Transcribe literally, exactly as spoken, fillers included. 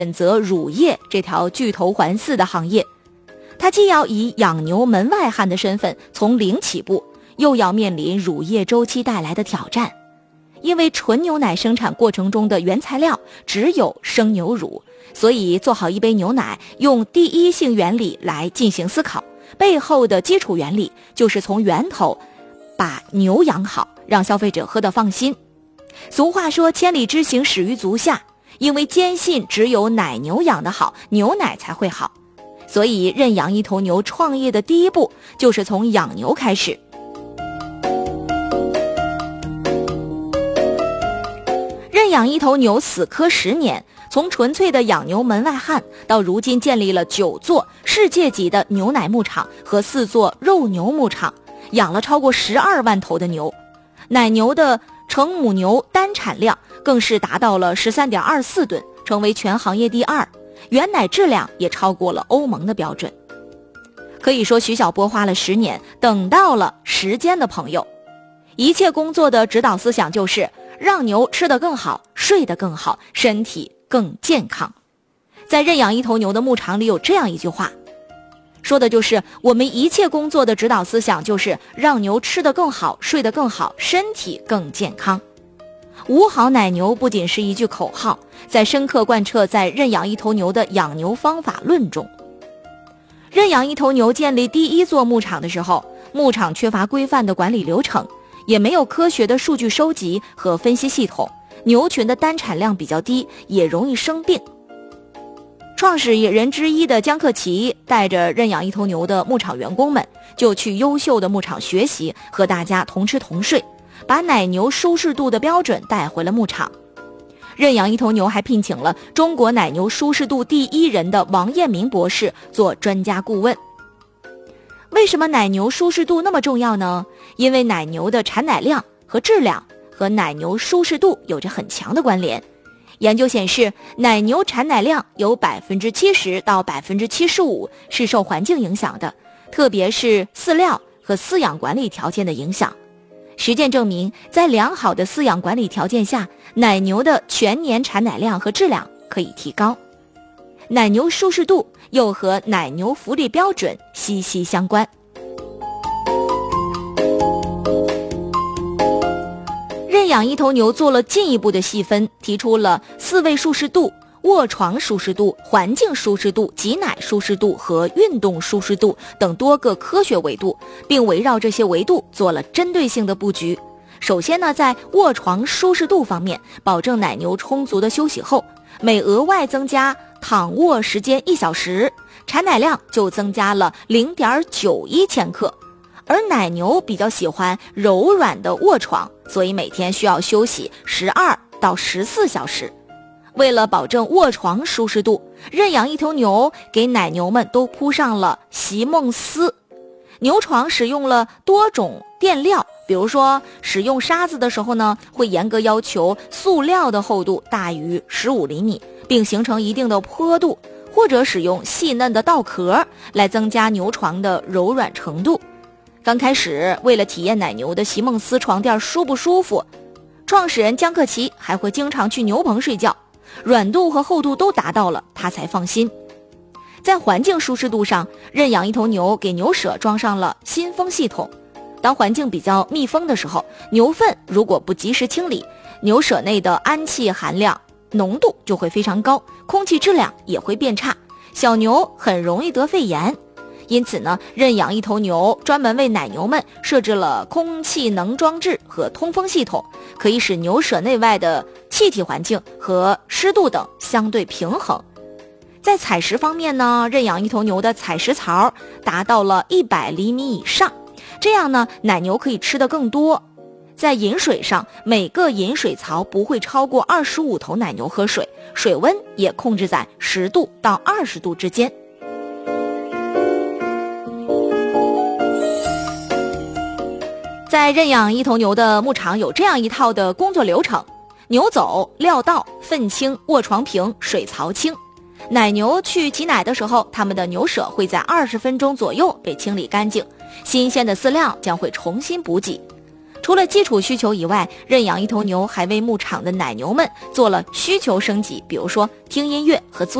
选择乳业这条巨头环伺的行业。它既要以养牛门外汉的身份从零起步，又要面临乳业周期带来的挑战。因为纯牛奶生产过程中的原材料只有生牛乳，所以做好一杯牛奶用第一性原理来进行思考，背后的基础原理就是从源头把牛养好，让消费者喝得放心。俗话说千里之行始于足下，因为坚信只有奶牛养得好，牛奶才会好，所以认养一头牛创业的第一步就是从养牛开始。认养一头牛死磕十年，从纯粹的养牛门外汉到如今建立了九座世界级的牛奶牧场和四座肉牛牧场，养了超过十二万头的牛。奶牛的成母牛单产量更是达到了 十三点二四吨，成为全行业第二，原奶质量也超过了欧盟的标准。可以说徐小波花了十年等到了时间的朋友。一切工作的指导思想就是让牛吃得更好，睡得更好，身体更健康。在认养一头牛的牧场里有这样一句话，说的就是我们一切工作的指导思想就是让牛吃得更好，睡得更好，身体更健康。五好奶牛不仅是一句口号，在深刻贯彻在认养一头牛的养牛方法论中。认养一头牛建立第一座牧场的时候，牧场缺乏规范的管理流程，也没有科学的数据收集和分析系统，牛群的单产量比较低，也容易生病。创始人之一的江克奇带着认养一头牛的牧场员工们就去优秀的牧场学习，和大家同吃同睡，把奶牛舒适度的标准带回了牧场。认养一头牛还聘请了中国奶牛舒适度第一人的王彦明博士做专家顾问。为什么奶牛舒适度那么重要呢？因为奶牛的产奶量和质量和奶牛舒适度有着很强的关联。研究显示，奶牛产奶量有 百分之七十 到 百分之七十五 是受环境影响的，特别是饲料和饲养管理条件的影响。实践证明，在良好的饲养管理条件下，奶牛的全年产奶量和质量可以提高。奶牛舒适度又和奶牛福利标准息息相关。认养一头牛做了进一步的细分，提出了饲喂舒适度、卧床舒适度、环境舒适度、挤奶舒适度和运动舒适度等多个科学维度，并围绕这些维度做了针对性的布局。首先呢，在卧床舒适度方面，保证奶牛充足的休息后，每额外增加躺卧时间一小时，产奶量就增加了 零点九一千克。而奶牛比较喜欢柔软的卧床，所以每天需要休息十二到十四小时。为了保证卧床舒适度，认养一头牛给奶牛们都铺上了席梦思。牛床使用了多种垫料，比如说使用沙子的时候呢，会严格要求塑料的厚度大于十五厘米，并形成一定的坡度，或者使用细嫩的稻壳来增加牛床的柔软程度。刚开始，为了体验奶牛的席梦思床垫舒不舒服，创始人江克奇还会经常去牛棚睡觉，软度和厚度都达到了，他才放心。在环境舒适度上，认养一头牛给牛舍装上了新风系统。当环境比较密封的时候，牛粪如果不及时清理，牛舍内的氨气含量浓度就会非常高，空气质量也会变差，小牛很容易得肺炎。因此呢，认养一头牛专门为奶牛们设置了空气能装置和通风系统，可以使牛舍内外的气体环境和湿度等相对平衡。在采食方面呢，认养一头牛的采食槽达到了一百厘米以上，这样呢，奶牛可以吃得更多。在饮水上，每个饮水槽不会超过二十五头奶牛喝水，水温也控制在十度到二十度之间。在认养一头牛的牧场有这样一套的工作流程：牛走、料到、粪清、卧床平、水槽清。奶牛去挤奶的时候，它们的牛舍会在二十分钟左右被清理干净，新鲜的饲料将会重新补给。 除了基础需求以外，认养一头牛还为牧场的奶牛们做了需求升级，比如说听音乐和做